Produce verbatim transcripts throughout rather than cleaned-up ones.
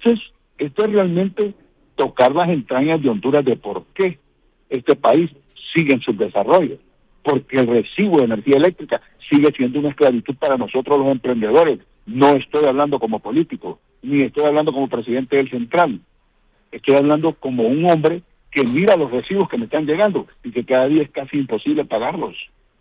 Esto es, esto es realmente tocar las entrañas de Honduras de por qué este país sigue en subdesarrollo, porque el recibo de energía eléctrica sigue siendo una esclavitud para nosotros los emprendedores. No estoy hablando como político, ni estoy hablando como presidente del Central, estoy hablando como un hombre que mira los recibos que me están llegando y que cada día es casi imposible pagarlos.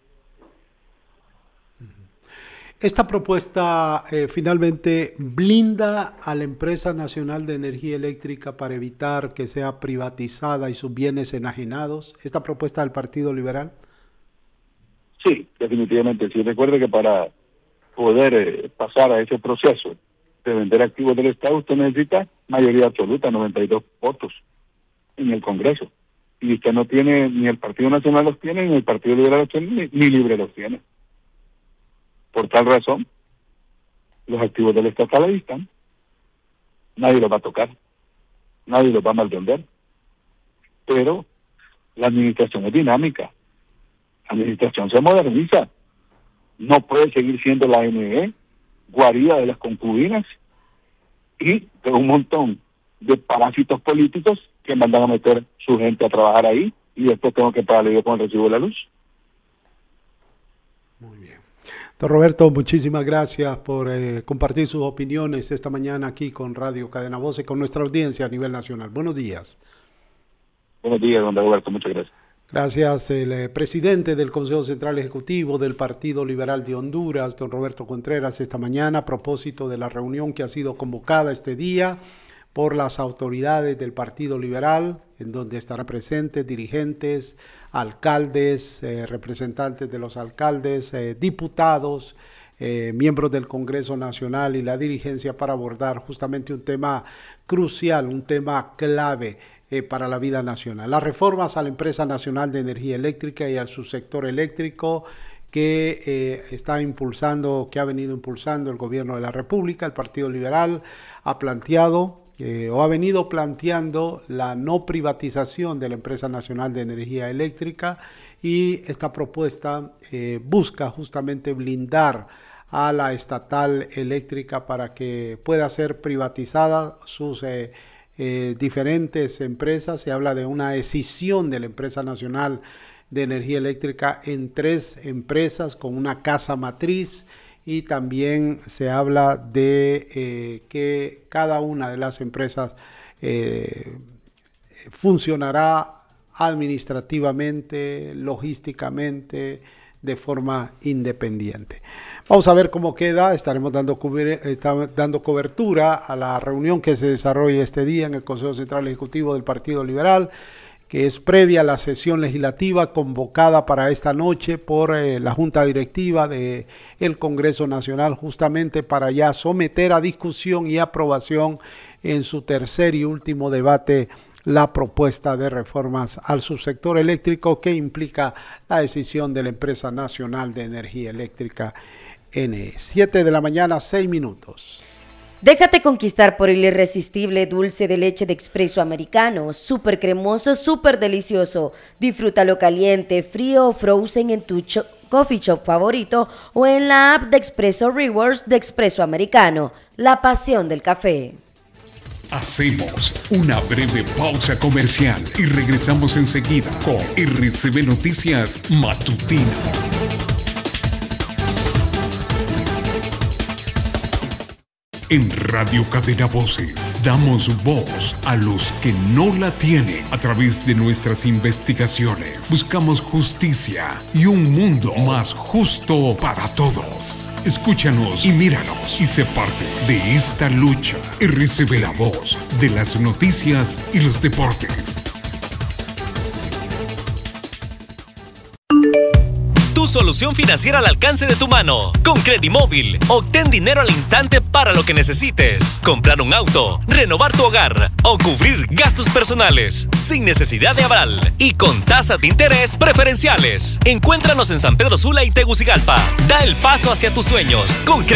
Esta propuesta eh, finalmente blinda a la Empresa Nacional de Energía Eléctrica para evitar que sea privatizada y sus bienes enajenados. ¿Esta propuesta del Partido Liberal? Sí, definitivamente. Sí, recuerde que para poder eh, pasar a ese proceso de vender activos del Estado, usted necesita mayoría absoluta, noventa y dos votos en el Congreso. Y usted no tiene, ni el Partido Nacional los tiene, ni el Partido Liberal los tiene, ni, ni Libre los tiene. Por tal razón, los activos del Estado ahí están. Nadie los va a tocar, nadie los va a malvender. Pero la administración es dinámica, la administración se moderniza. No puede seguir siendo la A N E, guarida de las concubinas y de un montón de parásitos políticos que mandan a meter su gente a trabajar ahí y después tengo que pagarle yo con el recibo de la luz. Muy bien. Don Roberto, muchísimas gracias por eh, compartir sus opiniones esta mañana aquí con Radio Cadena Voz y con nuestra audiencia a nivel nacional. Buenos días. Buenos días, don Roberto, muchas gracias. Gracias, el eh, presidente del Consejo Central Ejecutivo del Partido Liberal de Honduras, don Roberto Contreras, esta mañana a propósito de la reunión que ha sido convocada este día por las autoridades del Partido Liberal, en donde estarán presentes dirigentes, alcaldes, eh, representantes de los alcaldes, eh, diputados, eh, miembros del Congreso Nacional y la dirigencia para abordar justamente un tema crucial, un tema clave eh, para la vida nacional. Las reformas a la Empresa Nacional de Energía Eléctrica y al subsector eléctrico que eh, está impulsando, que ha venido impulsando el gobierno de la República. El Partido Liberal ha planteado Eh, o ha venido planteando la no privatización de la Empresa Nacional de Energía Eléctrica y esta propuesta eh, busca justamente blindar a la estatal eléctrica para que pueda ser privatizada sus eh, eh, diferentes empresas. Se habla de una escisión de la Empresa Nacional de Energía Eléctrica en tres empresas con una casa matriz. Y también se habla de eh, que cada una de las empresas eh, funcionará administrativamente, logísticamente, de forma independiente. Vamos a ver cómo queda. Estaremos dando, dando cobertura a la reunión que se desarrolla este día en el Consejo Central Ejecutivo del Partido Liberal, que es previa a la sesión legislativa convocada para esta noche por eh, la Junta Directiva del Congreso Nacional, justamente para ya someter a discusión y aprobación en su tercer y último debate la propuesta de reformas al subsector eléctrico que implica la decisión de la Empresa Nacional de Energía Eléctrica, N E. siete de la mañana, seis minutos. Déjate conquistar por el irresistible dulce de leche de Expreso Americano, súper cremoso, súper delicioso. Disfrútalo caliente, frío o frozen en tu cho- coffee shop favorito o en la app de Expreso Rewards de Expreso Americano. La pasión del café. Hacemos una breve pausa comercial y regresamos enseguida con R C B Noticias Matutino. En Radio Cadena Voces damos voz a los que no la tienen. A través de nuestras investigaciones buscamos justicia y un mundo más justo para todos. Escúchanos y míranos y sé parte de esta lucha. R C B, la voz de las noticias y los deportes. Tu solución financiera al alcance de tu mano. Con Credimóvil, obtén dinero al instante para lo que necesites. Comprar un auto, renovar tu hogar o cubrir gastos personales. Sin necesidad de aval y con tasas de interés preferenciales. Encuéntranos en San Pedro Sula y Tegucigalpa. Da el paso hacia tus sueños con Credimóvil.